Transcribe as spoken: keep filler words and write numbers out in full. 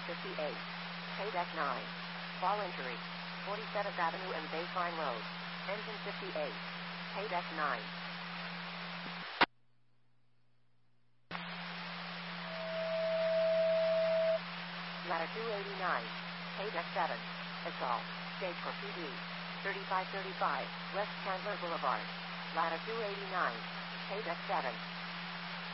fifty-eight. Paydeck nine. Fall injury. forty-seventh Avenue and Baseline Road. Engine fifty-eight. Paydeck nine. Ladder two eighty-nine. Paydeck seven. Assault. Stage for P D. thirty-five thirty-five. West Chandler Boulevard. Ladder two eighty-nine. Paydeck seven.